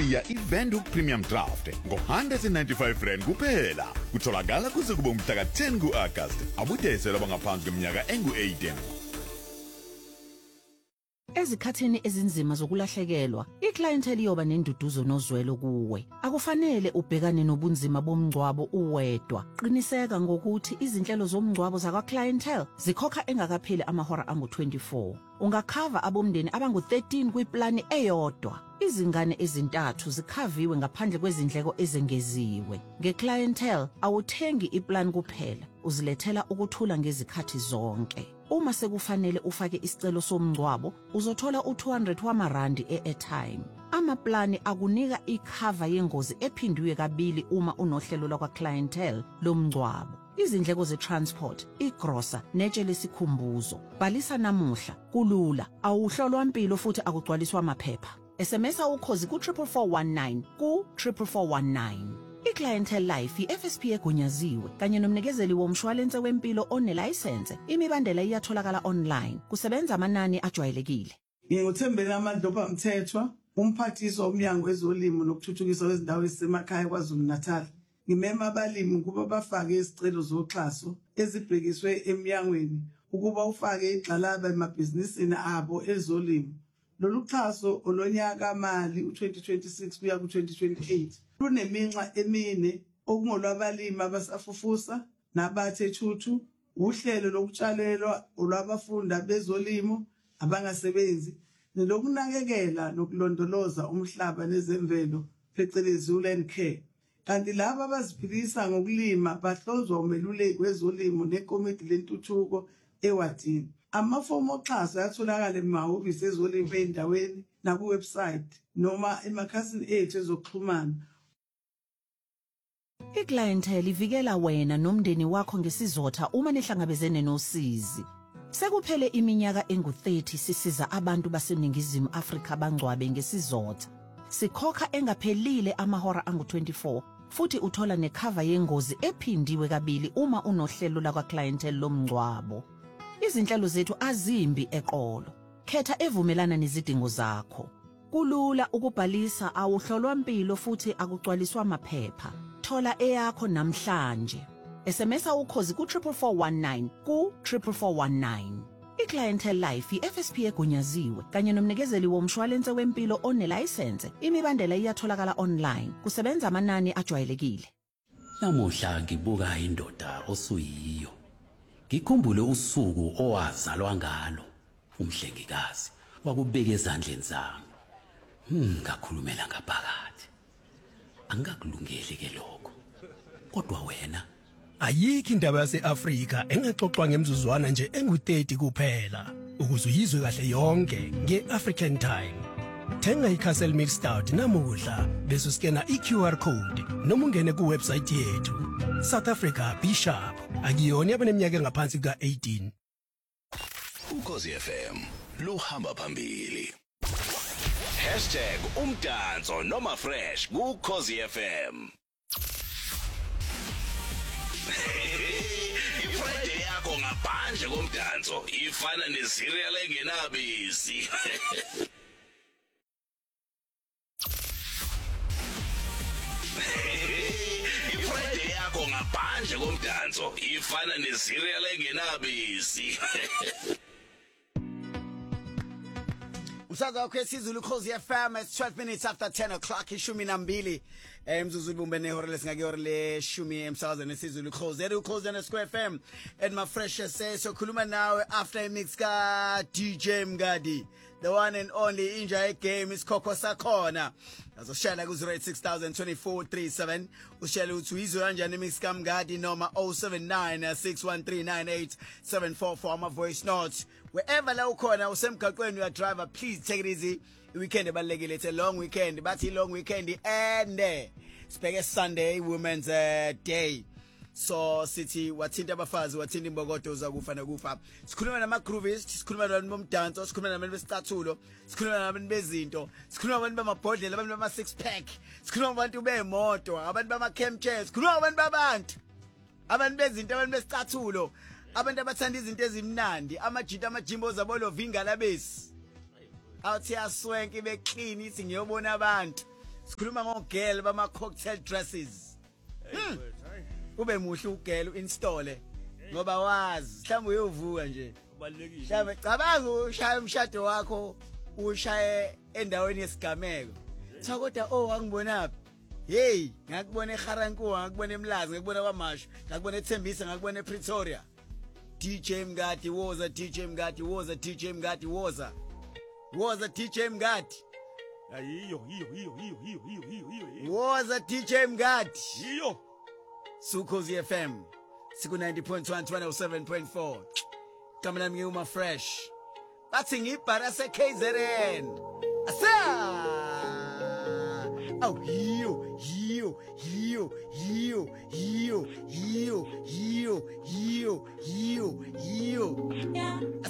Clear iVenduc Premium Draft ngo-195 rand kuphela. Kutholakala kuze kube umhla ka-10 ku-August. Abudesela bangaphansi kweminyaka engu-18. Ezikhathini ezinzima zokulahlekelwa, iclientele iyoba nenduduzo nozwelo kuwe. Akufanele ubhekane nobunzima bomngcwabo uwedwa. Qiniseka ngokuthi izinhlelo zomngcwabo zakwa-clientele zikhokha engakapheli amahora angu-24. Ungakhava abomndeni abangu-13 kwiplani eyodwa. Izingane ezintathu zikhaviwe ngaphandle kwezindleko ezengeziwe. Nge-clientele awuthengi iplan kuphela, uzilethela ukuthula ngezikhathi zonke. Uma sekufanele ufake isicelo somngcwabo, uzothola u200 wamarandi e-airtime. Amaplani akunika ikhava yengozi ephindiwe kabili uma unohlelo lwakwa-clientele lomngcwabo. Izindleko ze-transport, igrosa, netshe lesikhumbuzo. Bhalisa namuhla, kulula, awuhlolwa mpilo futhi akugcwaliswa amaphepha. SMS ukhozi ku-44419 ku-44419. I-Clientele Life i-FSP egunyaziwe kanye nomnikezeli womshwalense wempilo onelayisense. Imibandela iyatholakala online. Kusebenza amanani ajwayelekile. Nginguthembeka Amadloba Mthethwa, umphathiswa womnyango wezolimo nokuthuthukiswa kwezindawo ezisemakhaya KwaZulu-Natal. Ngimema abalimi ukuba bafake izicelo zoxhaso ezibhekiswe emnyangweni ukuba ufake igxalaba emabhizinisini abo ezolimo. Lolu xhaso olonyaka mali u2026 kuya ku2028 luneminxa emine okungolwabalimi abasafufusa nabathe thuthu, uhlelo lokutshalelwa olwabafunda bezolimo abangasebenzi, nelokunakekela nokulondoloza umhlaba nezemvelo phecelezi land care. Kanti laba abaziphilisa ngokulima bahlozwa umeluleki wezolimo nekomiti lentuthuko ewadini. Amafomu oxhaso ayatholakala emahhovisi ezolimo endaweni nakuwebsite noma emakhasini ethu ezokuxhumana. I-clientele ivikela wena nomndeni wakho ngesizotha uma nihlangabezene nosizi. Sekuphele iminyaka engu-30 sisiza abantu baseNingizimu Afrika abangcwabe ngesizotha. Sikhokha engaphelile amahora angu-24 futhi uthola nekhava yengozi ephindiwe kabili uma unohlelo lakwa-clientele lomngcwabo. Izinhlelo zethu azimbi eqolo. Khetha evumelana nezidingo zakho. Kulula ukubhalisa, awuhlolwa mpilo futhi akugcwaliswa amaphepha. Thola eyakho namhlanje. SMS ukhozi ku-44419 ku-44419. I-Clientele Life i-FSP egunyaziwe kanye nomnikezeli womshwalense wempilo onelayisense. Imibandela iyatholakala online. Kusebenza amanani ajwayelekile. Namuhla ngibuka indoda osuyiyo. Ngikhumbule usuku owazalwa ngalo umhlengikazi wakubeka ezandleni zami. Ngakhulumela ngaphakathi. Angakulungeli ke lokho. Kodwa wena ayikho indaba yaseAfrika engaxoxwa ngemzuzwana nje engu-30 kuphela ukuze uyizwe kahle yonke ngeAfrican Time. Thenga iCastle Milk Stout namuhla bese uskena iQR code noma ungene kuwebsite yethu. South Africa Bishop akuyona abaneminyaka engaphansi kuka-18. Ukhozi FM luhamba phambili. #umdanso noma fresh kuKhozi FM. Ifriday yakho ngaphandle komdanso ifana nezerial engenabisi. Ifriday yakho ngaphandle komdanso ifana nezerial engenabisi. Umsakazo wakho esizulu Ukhozi FM, it's 12 minutes after 10 o'clock. Ishumi nambili mzuzu ibumbe nehora lesingakehora leshumi emsakazweni esizulu Ukhozi na Square FM and my fresh so khuluma nawe after imix ka DJ Mngadi, the one and only Inja game is Khokho sakhona. Azoshela ku 08602437 ushela uthi uyizwe kanjani imix ka Mngadi noma 0796139874 for my voice notes. Wherever la ukhona usemgaqweni uya driver, please take it easy. Weekend ebalekile, it's a long weekend, but a long weekend and sibheke Sunday Women's Day. So sithi wathinta abafazi, wathinta imbokodo uzakufa nakufa. Sikhuluma nama groovists, sikhuluma nabantu bomdanso, sikhuluma nabantu besicathulo, sikhuluma nabantu bezinto, sikhuluma nabantu bamabhodlela, abantu bama six pack, sikhuluma nabantu bemoto, abantu bama camp chairs, sikhuluma nabantu babantu, abantu bezinto, abantu besicathulo, abantu abathanda izinto ezimnandi, amajita amajimbo zabolo vingala besi. Awuthi aswenke beclean ithi ngiyobona abantu. sikhuluma ngogel bama cocktail dresses ube muhle ugel uinstall ngoba wazi mhlawumbe uyovuka nje kubalekile mhlawumbe cabanga ushaya umshado wakho ushaye endaweni yesigameko cha kodwa angibonaphi hey ngakubona eGarankuwa ngakubona eMlazi ngakubona kwaMashu ngakubona eThembisa ngakubona ePretoria DJ Mngadi woza DJ Mngadi woza DJ Mngadi woza DJ Mngadi ayiyo woza DJ Mngadi iyo Ukhozi FM siku 90.1 207.4 kama nami uma fresh bathi ngibhara se KZN asa hiyo